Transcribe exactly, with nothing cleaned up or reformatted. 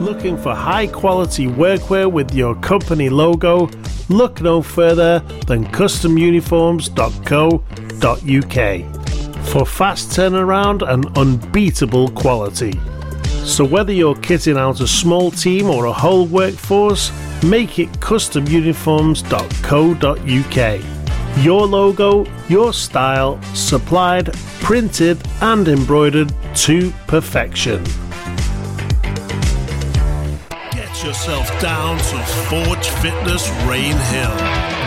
Looking for high quality workwear with your company logo? Look no further than custom uniforms dot co dot uk for fast turnaround and unbeatable quality. So whether you're kitting out a small team or a whole workforce, make it custom uniforms dot co dot uk. Your logo, your style, supplied, printed and embroidered to perfection. Get yourself down to Forge Fitness Rain Hill.